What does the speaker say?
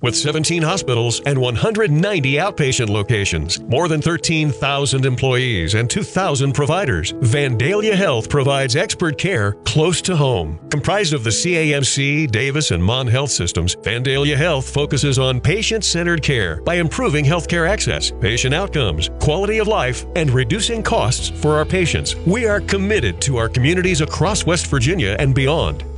With 17 hospitals and 190 outpatient locations, more than 13,000 employees and 2,000 providers, Vandalia Health provides expert care close to home. Comprised of the CAMC, Davis, and Mon Health systems, Vandalia Health focuses on patient-centered care by improving healthcare access, patient outcomes, quality of life, and reducing costs for our patients. We are committed to our communities across West Virginia and beyond.